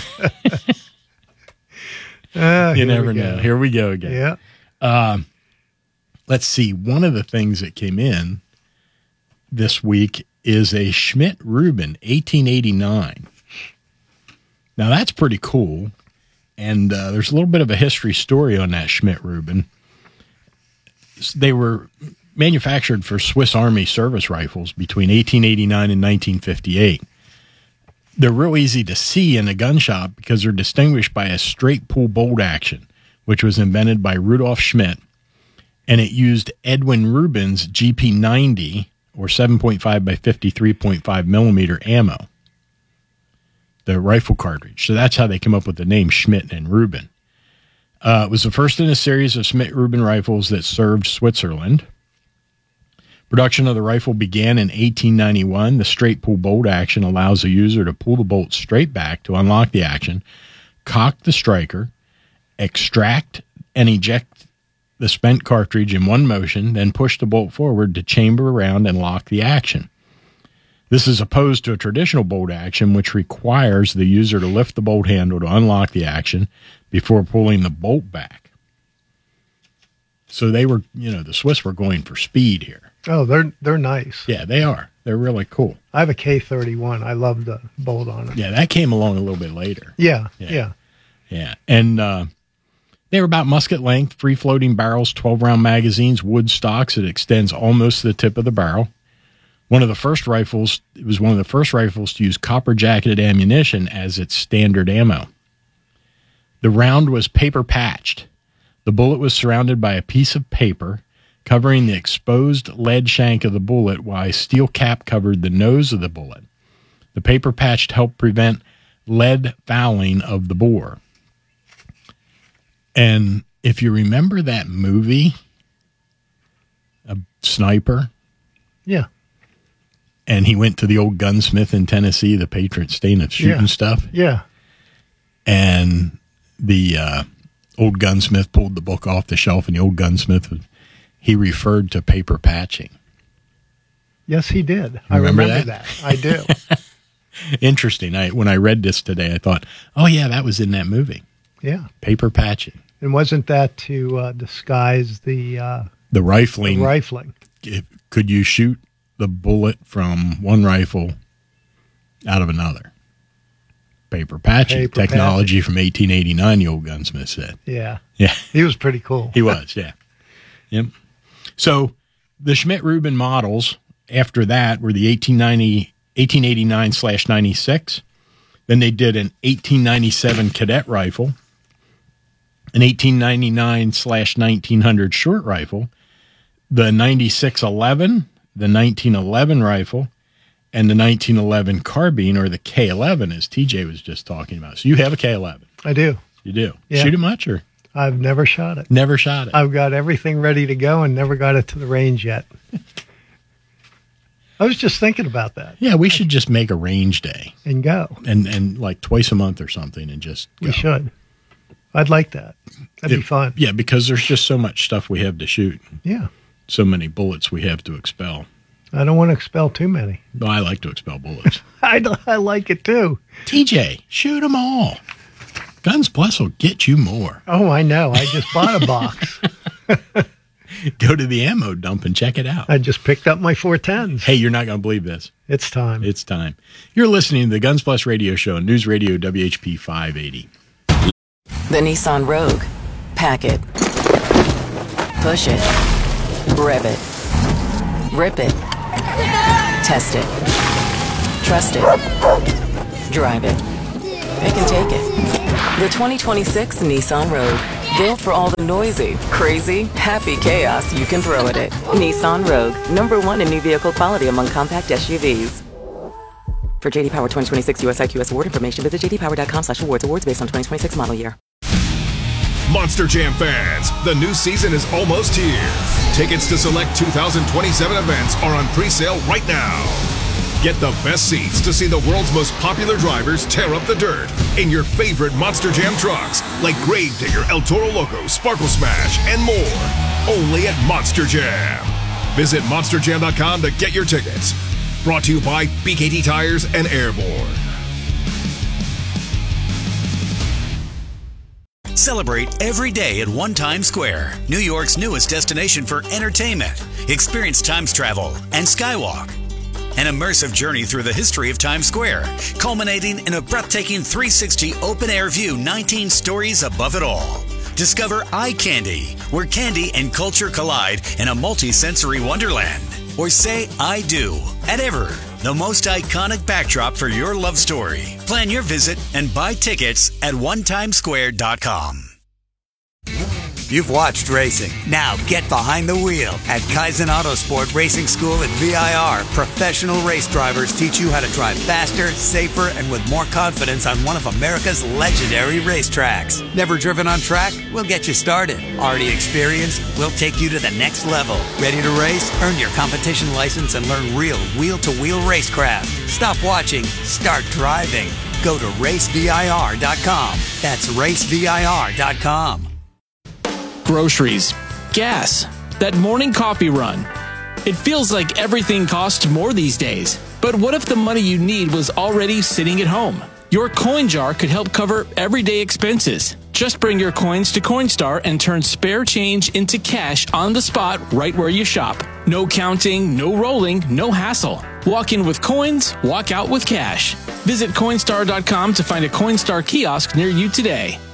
You never know. Here we go again. Yeah. Let's see. One of the things that came in this week is a Schmidt-Rubin 1889. Now, that's pretty cool. And there's a little bit of a history story on that Schmidt-Rubin. They were manufactured for Swiss Army service rifles between 1889 and 1958. They're real easy to see in a gun shop because they're distinguished by a straight pull bolt action, which was invented by Rudolf Schmidt, and it used Edwin Rubin's GP90 or 7.5 by 53.5 millimeter ammo, the rifle cartridge. So that's how they come up with the name Schmidt and Rubin. It was the first in a series of Schmidt-Rubin rifles that served Switzerland. Production of the rifle began in 1891. The straight pull bolt action allows the user to pull the bolt straight back to unlock the action, cock the striker, extract and eject the spent cartridge in one motion, then push the bolt forward to chamber around and lock the action. This is opposed to a traditional bolt action, which requires the user to lift the bolt handle to unlock the action before pulling the bolt back. So they were, the Swiss were going for speed here. Oh, they're nice. Yeah, they are. They're really cool. I have a K31. I love the bolt on it. Yeah, that came along a little bit later. Yeah. And they were about musket length, free-floating barrels, 12-round magazines, wood stocks. It extends almost to the tip of the barrel. It was one of the first rifles to use copper-jacketed ammunition as its standard ammo. The round was paper-patched. The bullet was surrounded by a piece of paper covering the exposed lead shank of the bullet, while a steel cap covered the nose of the bullet. The paper patch helped prevent lead fouling of the bore. And if you remember that movie, A Sniper, yeah, and he went to the old gunsmith in Tennessee, the patron saint of shooting stuff, yeah, and the old gunsmith pulled the book off the shelf, and the old gunsmith, he referred to paper patching. Yes, he did. I remember that. I do. Interesting. When I read this today, I thought, oh, yeah, that was in that movie. Yeah. Paper patching. And wasn't that to disguise the rifling? The rifling. Could you shoot the bullet from one rifle out of another? Paper patching. Technology from 1889, the old gunsmith said. Yeah. Yeah. He was pretty cool. He was, yeah. Yep. So the Schmidt-Rubin models after that were the 1889/96. Then they did an 1897 cadet rifle, an 1899/1900 short rifle, the 9611, the 1911 rifle, and the 1911 carbine, or the K11, as TJ was just talking about. So you have a K11. I do. You do. Yeah. Shoot it much, or? I've never shot it. Never shot it. I've got everything ready to go and never got it to the range yet. I was just thinking about that. Yeah, we should just make a range day. And go. And like twice a month or something and just go. We should. I'd like that. That'd be fun. Yeah, because there's just so much stuff we have to shoot. Yeah. So many bullets we have to expel. I don't want to expel too many. No, I like to expel bullets. I like it too. TJ, shoot them all. Guns Plus will get you more. Oh, I know. I just bought a box. Go to the ammo dump and check it out. I just picked up my 410s. Hey, you're not going to believe this. It's time. It's time. You're listening to the Guns Plus Radio Show on News Radio WHP 580. The Nissan Rogue. Pack it. Push it. Rev it. Rip it. Test it. Trust it. Drive it. Pick and take it. The 2026 Nissan Rogue. Built for all the noisy, crazy, happy chaos you can throw at it. Nissan Rogue. #1 in new vehicle quality among compact SUVs. For JD Power 2026 US IQS award information, visit jdpower.com/awards. Awards based on 2026 model year. Monster Jam fans, the new season is almost here. Tickets to select 2027 events are on pre-sale right now. Get the best seats to see the world's most popular drivers tear up the dirt in your favorite Monster Jam trucks like Gravedigger, El Toro Loco, Sparkle Smash, and more. Only at Monster Jam. Visit monsterjam.com to get your tickets. Brought to you by BKT Tires and Airborne. Celebrate every day at One Times Square, New York's newest destination for entertainment. Experience Times Travel and Skywalk. An immersive journey through the history of Times Square, culminating in a breathtaking 360 open-air view 19 stories above it all. Discover Eye Candy, where candy and culture collide in a multi-sensory wonderland. Or say I do at Ever, the most iconic backdrop for your love story. Plan your visit and buy tickets at onetimesquare.com. You've watched racing. Now get behind the wheel. At Kaizen Autosport Racing School at VIR, professional race drivers teach you how to drive faster, safer, and with more confidence on one of America's legendary racetracks. Never driven on track? We'll get you started. Already experienced? We'll take you to the next level. Ready to race? Earn your competition license and learn real wheel-to-wheel racecraft. Stop watching. Start driving. Go to racevir.com. That's racevir.com. Groceries, gas, that morning coffee run. It feels like everything costs more these days. But what if the money you need was already sitting at home? Your coin jar could help cover everyday expenses. Just bring your coins to Coinstar and turn spare change into cash on the spot right where you shop. No counting, no rolling, no hassle. Walk in with coins, walk out with cash. Visit Coinstar.com to find a Coinstar kiosk near you today.